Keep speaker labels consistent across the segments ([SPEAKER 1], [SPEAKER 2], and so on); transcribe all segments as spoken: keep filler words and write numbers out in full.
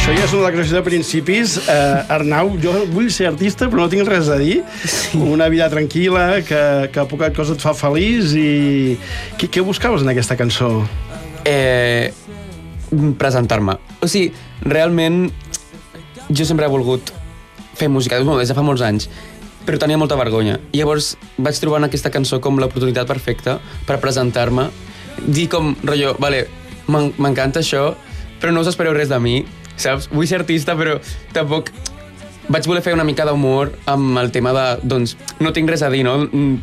[SPEAKER 1] Això ja és una declaració de principis. Uh, Arnau, jo vull ser artista, però no tinc res a dir. Sí. Una vida tranquil·la, que, que poca cosa et fa feliç i... Què, què buscaves en aquesta cançó?
[SPEAKER 2] Eh, presentar-me. O sigui, realment, jo sempre he volgut fer música, des de fa molts anys, però tenia molta vergonya. I llavors vaig trobar en aquesta cançó com l'oportunitat perfecta per presentar-me, dir com, rotllo, vale, m'encanta això, però no us espereu res de mi, saps? Vull ser artista, però tampoc... Vaig voler fer una mica d'humor amb el tema de, doncs, no tinc res a dir, no?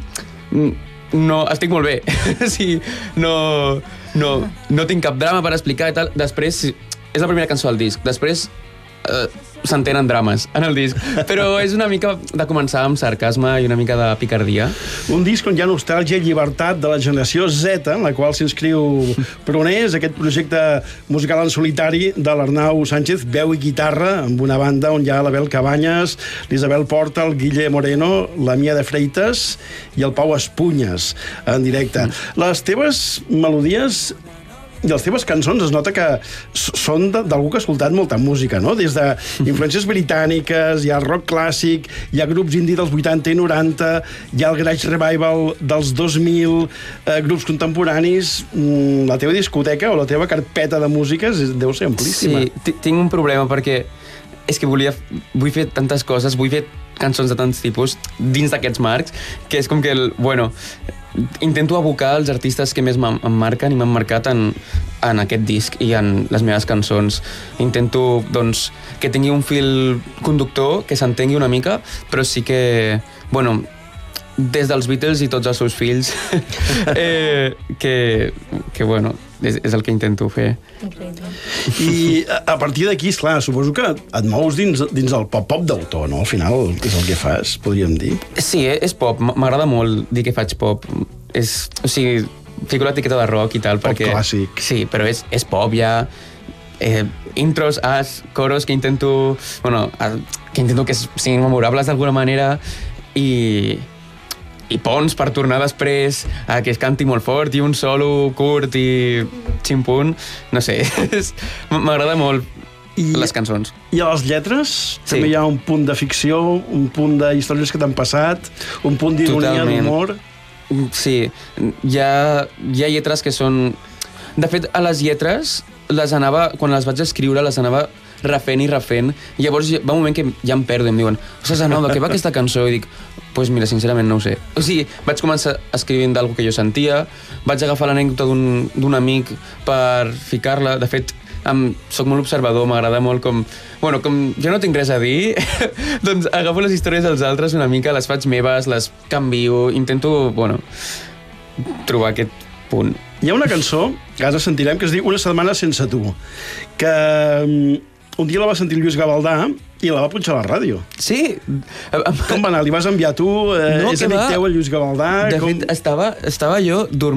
[SPEAKER 2] No, estic molt bé. Sí, no, no, no tinc cap drama per explicar i tal. Després, és la primera cançó del disc. Després eh, s'entenen drames en el disc. Però és una mica de començar amb sarcasme i una mica de picardia.
[SPEAKER 1] Un disc on hi ha nostàlgia i llibertat de la generació Z, en la qual s'inscriu Pruners, aquest projecte musical en solitari de l'Arnau Sánchez, veu i guitarra, amb una banda on hi ha l'Abel Cabanyes, l'Isabel Porta, el Guille Moreno, la Mia de Freites i el Pau Espunyes en directe. Les teves melodies i les teves cançons es nota que són d'algú que ha escoltat molta música, no? Des d'influències britàniques, hi ha el rock clàssic, hi ha grups indie dels vuitanta i noranta, hi ha el garage revival dels dos mil, eh, grups contemporanis. La teva discoteca o la teva carpeta de músiques deu ser amplíssima.
[SPEAKER 2] Sí, tinc un problema perquè és que volia, vull fer tantes coses, vull fer cançons de tants tipus dins d'aquests marcs, que és com que, el, bueno, intento abocar els artistes que més em marquen i m'han marcat en, en aquest disc i en les meves cançons. Intento, doncs, que tingui un fil conductor, que s'entengui una mica, però sí que, bueno, des dels Beatles i tots els seus fills, eh, que, que, bueno, és, és el que intento fer.
[SPEAKER 3] Increïble.
[SPEAKER 1] I a, a partir d'aquí, esclar, suposo que et mous dins, dins el pop-pop d'autor, no? Al final és el que fas, podríem dir.
[SPEAKER 2] Sí, és pop. M'agrada molt dir que faig pop. És, o sigui, fico l'etiqueta de rock i tal,
[SPEAKER 1] pop
[SPEAKER 2] perquè...
[SPEAKER 1] clàssic.
[SPEAKER 2] Sí, però és, és pop ja... Eh, intros, as, coros que intento... Bueno, que intento que siguin memorables d'alguna manera i... i ponts per tornar després a que es canti molt fort i un solo curt i ximpunt, no sé, m'agrada molt I, les cançons.
[SPEAKER 1] I a les lletres sí. També hi ha un punt de ficció, un punt de històries que t'han passat, un punt d'ironia, d'humor.
[SPEAKER 2] Sí, hi ha, hi ha lletres que són... De fet, a les lletres, les anava, quan les vaig escriure, les anava refent i refent, i llavors va un moment que ja em perdo, em diuen, ostres, Arnau, de què va aquesta cançó? I dic, doncs pues mira, sincerament no ho sé. O sigui, vaig començar escrivint d'alguna que jo sentia, vaig agafar l'anècdota d'un amic per ficar-la, de fet, em, soc molt observador, m'agrada molt com... Bueno, com jo no tinc res a dir, doncs agafo les històries dels altres una mica, les faig meves, les canvio, intento, bueno, trobar aquest punt.
[SPEAKER 1] Hi ha una cançó, que ara sentirem, que es diu Una setmana sense tu, que un dia la va sentir Lluís Gavaldà i la va punxar a la ràdio.
[SPEAKER 2] Sí.
[SPEAKER 1] Com va anar? Li vas enviar tu? Eh,
[SPEAKER 2] no,
[SPEAKER 1] és amic teu, el Lluís Gavaldà?
[SPEAKER 2] De
[SPEAKER 1] com...
[SPEAKER 2] fet, estava, estava jo dormint